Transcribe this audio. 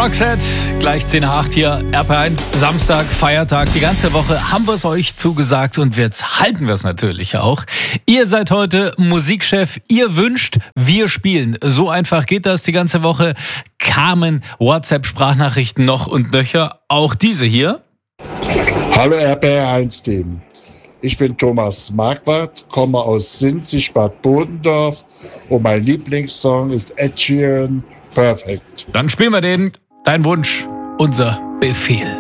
Roxette, gleich 10 nach 8 hier, RP1, Samstag, Feiertag. Die ganze Woche haben wir es euch zugesagt und jetzt halten wir es natürlich auch. Ihr seid heute Musikchef, ihr wünscht, wir spielen. So einfach geht das die ganze Woche. Kamen WhatsApp-Sprachnachrichten noch und nöcher, auch diese hier. Hallo RPR1-Team, ich bin Thomas Marquardt, komme aus Sinzig, Bad Bodendorf und mein Lieblingssong ist Ed Sheeran, Perfect. Dann spielen wir den. Dein Wunsch, unser Befehl.